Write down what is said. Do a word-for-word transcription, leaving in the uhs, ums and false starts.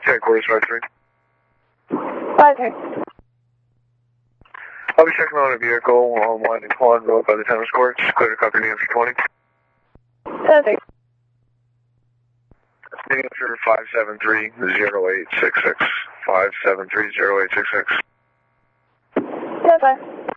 quarters five three. five three. I'll be checking on a vehicle on Winding Pond Road by the tennis courts. Clear to copy New Hampshire twenty. ten three. New Hampshire five seven three zero eight six six. five seven three zero eight six six. ten five.